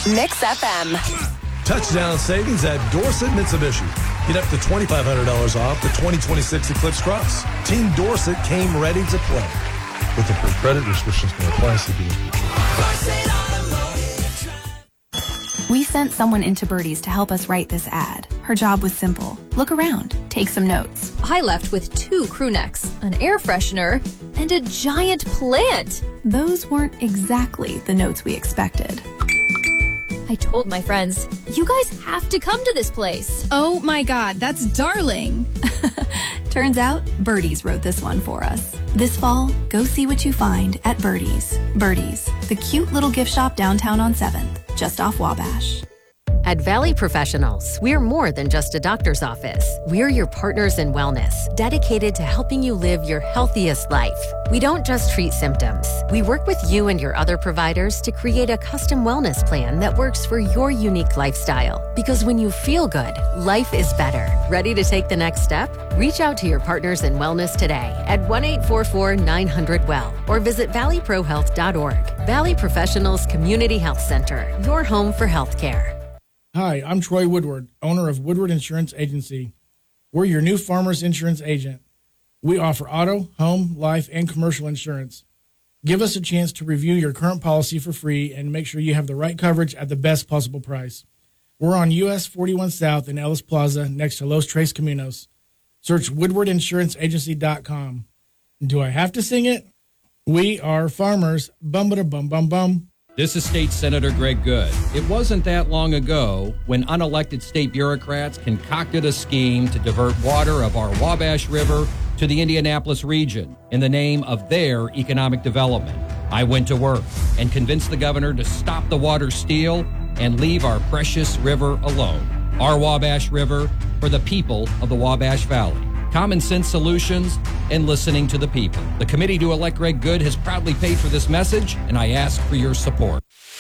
Mix FM. Touchdown savings at Dorset Mitsubishi. Get up to $2,500 off the 2026 Eclipse Cross. Team Dorset came ready to play. With approved credit, restrictions may apply. We sent someone into Birdie's to help us write this ad. Her job was simple. Look around, take some notes. I left with 2 crew necks, an air freshener, and a giant plant. Those weren't exactly the notes we expected. I told my friends, you guys have to come to this place. Oh my God, that's darling. Turns out, Birdie's wrote this one for us. This fall, go see what you find at Birdie's. Birdie's, the cute little gift shop downtown on 7th, just off Wabash. At Valley Professionals, we're more than just a doctor's office. We're your partners in wellness, dedicated to helping you live your healthiest life. We don't just treat symptoms. We work with you and your other providers to create a custom wellness plan that works for your unique lifestyle. Because when you feel good, life is better. Ready to take the next step? Reach out to your partners in wellness today at 1-844-900-WELL or visit valleyprohealth.org. Valley Professionals Community Health Center, your home for healthcare. Hi, I'm Troy Woodward, owner of Woodward Insurance Agency. We're your new Farmers Insurance agent. We offer auto, home, life, and commercial insurance. Give us a chance to review your current policy for free and make sure you have the right coverage at the best possible price. We're on US 41 South in Ellis Plaza next to Los Tres Caminos. Search WoodwardInsuranceAgency.com. Do I have to sing it? We are farmers. Bum-ba-da-bum-bum-bum. This is State Senator Greg Good. It wasn't that long ago when unelected state bureaucrats concocted a scheme to divert water of our Wabash River to the Indianapolis region in the name of their economic development. I went to work and convinced the governor to stop the water steal and leave our precious river alone. Our Wabash River for the people of the Wabash Valley. Common sense solutions and listening to the people. The committee to elect Greg Good has proudly paid for this message, and I ask for your support.